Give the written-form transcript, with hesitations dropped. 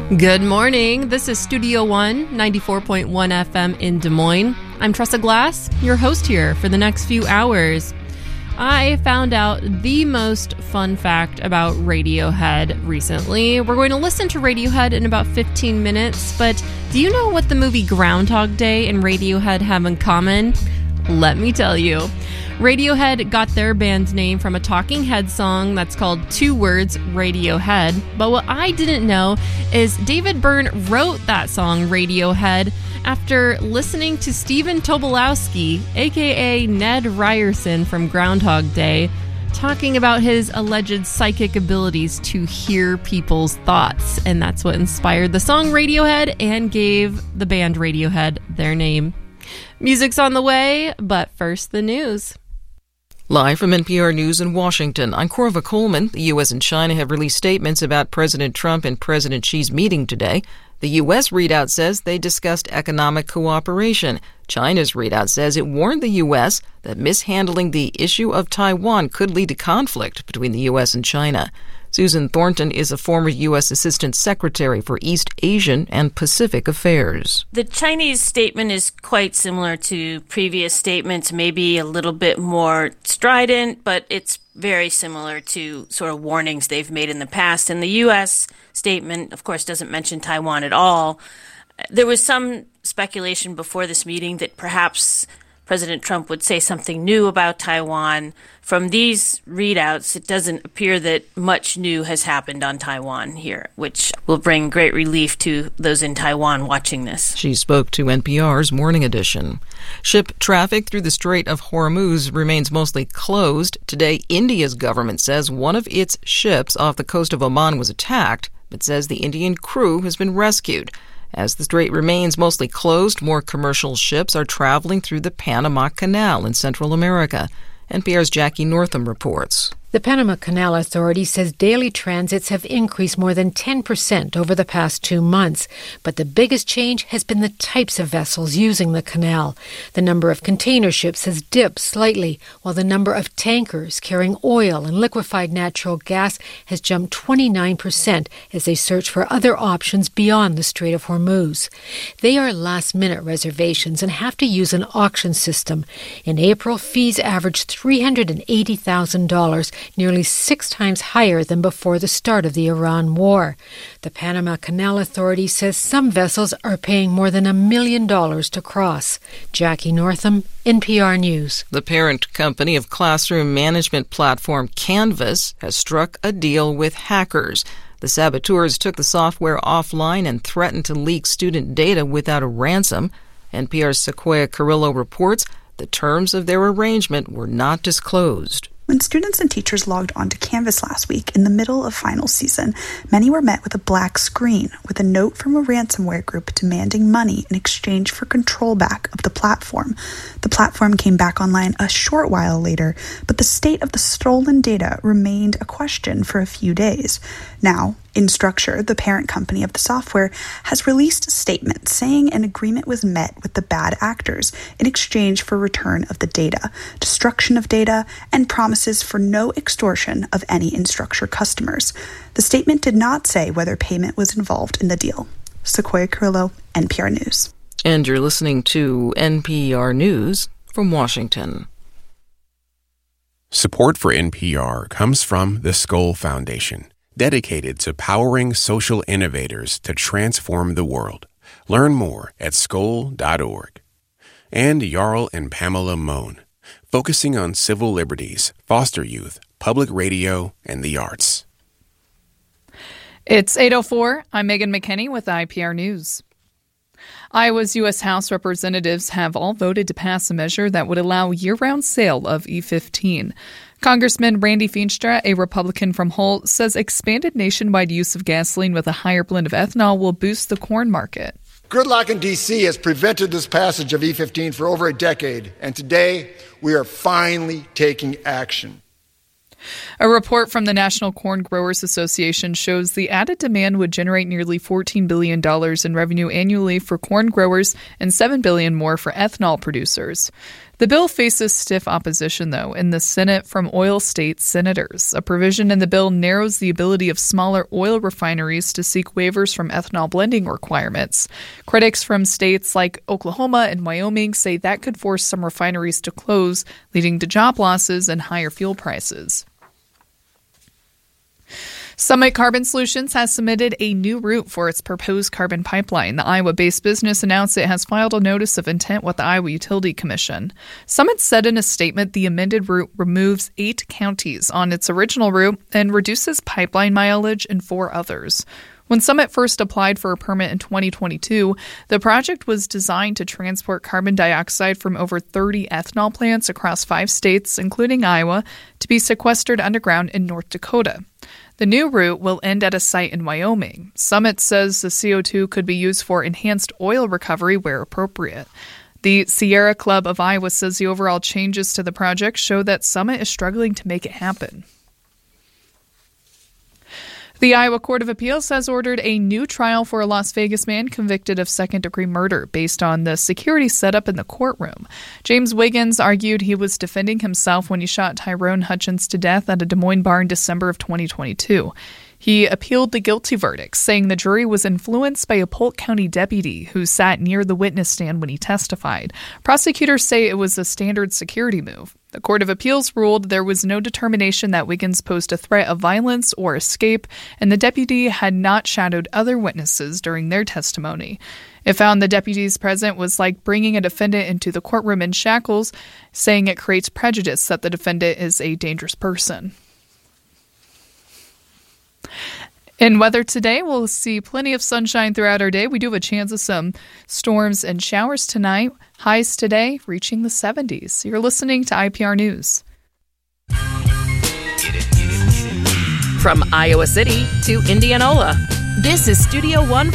Good morning. This is Studio One, 94.1 FM in Des Moines. I'm Tressa Glass, your host here for the next few hours. I found out the most fun fact about Radiohead recently. We're going to listen to Radiohead in about 15 minutes, but do you know what the movie Groundhog Day and Radiohead have in common? Let me tell you. Radiohead got their band's name from a Talking Heads song that's called two words, Radiohead. But what I didn't know is David Byrne wrote that song, Radiohead, after listening to Stephen Tobolowsky, aka Ned Ryerson from Groundhog Day, talking about his alleged psychic abilities to hear people's thoughts. And that's what inspired the song Radiohead and gave the band Radiohead their name. Music's on the way, but first the news. Live from NPR News in Washington, I'm Corva Coleman. The U.S. and China have released statements about President Trump and President Xi's meeting today. The U.S. readout says they discussed economic cooperation. China's readout says it warned the U.S. that mishandling the issue of Taiwan could lead to conflict between the U.S. and China. Susan Thornton is a former U.S. Assistant Secretary for East Asian and Pacific Affairs. The Chinese statement is quite similar to previous statements, maybe a little bit more strident, but it's very similar to sort of warnings they've made in the past. And the U.S. statement, of course, doesn't mention Taiwan at all. There was some speculation before this meeting that perhaps President Trump would say something new about Taiwan. From these readouts, it doesn't appear that much new has happened on Taiwan here, which will bring great relief to those in Taiwan watching this. She spoke to NPR's Morning Edition. Ship traffic through the Strait of Hormuz remains mostly closed. Today, India's government says one of its ships off the coast of Oman was attacked, but says the Indian crew has been rescued. As the strait remains mostly closed, more commercial ships are traveling through the Panama Canal in Central America. NPR's Jackie Northam reports. The Panama Canal Authority says daily transits have increased more than 10% over the past 2 months. But the biggest change has been the types of vessels using the canal. The number of container ships has dipped slightly, while the number of tankers carrying oil and liquefied natural gas has jumped 29% as they search for other options beyond the Strait of Hormuz. They are last-minute reservations and have to use an auction system. In April, fees averaged $380,000, nearly 6 times higher than before the start of the Iran war. The Panama Canal Authority says some vessels are paying more than $1 million to cross. Jackie Northam, NPR News. The parent company of classroom management platform Canvas has struck a deal with hackers. The saboteurs took the software offline and threatened to leak student data without a ransom. NPR's Sequoia Carrillo reports the terms of their arrangement were not disclosed. When students and teachers logged onto Canvas last week in the middle of final season, many were met with a black screen with a note from a ransomware group demanding money in exchange for control back of the platform. The platform came back online a short while later, but the state of the stolen data remained a question for a few days. Now, Instructure, the parent company of the software, has released a statement saying an agreement was met with the bad actors in exchange for return of the data, destruction of data, and promises for no extortion of any Instructure customers. The statement did not say whether payment was involved in the deal. Sequoia Carrillo, NPR News. And you're listening to NPR News from Washington. Support for NPR comes from the Skoll Foundation, dedicated to powering social innovators to transform the world. Learn more at skoll.org. And Jarl and Pamela Mohn, focusing on civil liberties, foster youth, public radio, and the arts. It's 8:04. I'm Megan McKinney with IPR News. Iowa's U.S. House representatives have all voted to pass a measure that would allow year-round sale of E15. Congressman Randy Feenstra, a Republican from Holt, says expanded nationwide use of gasoline with a higher blend of ethanol will boost the corn market. Gridlock in D.C. has prevented this passage of E15 for over a decade, and today we are finally taking action. A report from the National Corn Growers Association shows the added demand would generate nearly $14 billion in revenue annually for corn growers and $7 billion more for ethanol producers. The bill faces stiff opposition, though, in the Senate from oil state senators. A provision in the bill narrows the ability of smaller oil refineries to seek waivers from ethanol blending requirements. Critics from states like Oklahoma and Wyoming say that could force some refineries to close, leading to job losses and higher fuel prices. Summit Carbon Solutions has submitted a new route for its proposed carbon pipeline. The Iowa-based business announced it has filed a notice of intent with the Iowa Utility Commission. Summit said in a statement the amended route removes 8 counties on its original route and reduces pipeline mileage in 4 others. When Summit first applied for a permit in 2022, the project was designed to transport carbon dioxide from over 30 ethanol plants across 5 states, including Iowa, to be sequestered underground in North Dakota. The new route will end at a site in Wyoming. Summit says the CO2 could be used for enhanced oil recovery where appropriate. The Sierra Club of Iowa says the overall changes to the project show that Summit is struggling to make it happen. The Iowa Court of Appeals has ordered a new trial for a Las Vegas man convicted of second-degree murder based on the security setup in the courtroom. James Wiggins argued he was defending himself when he shot Tyrone Hutchins to death at a Des Moines bar in December of 2022. He appealed the guilty verdict, saying the jury was influenced by a Polk County deputy who sat near the witness stand when he testified. Prosecutors say it was a standard security move. The Court of Appeals ruled there was no determination that Wiggins posed a threat of violence or escape, and the deputy had not shadowed other witnesses during their testimony. It found the deputy's presence was like bringing a defendant into the courtroom in shackles, saying it creates prejudice that the defendant is a dangerous person. In weather today, we'll see plenty of sunshine throughout our day. We do have a chance of some storms and showers tonight. Highs today reaching the 70s. You're listening to IPR News. From Iowa City to Indianola, this is Studio One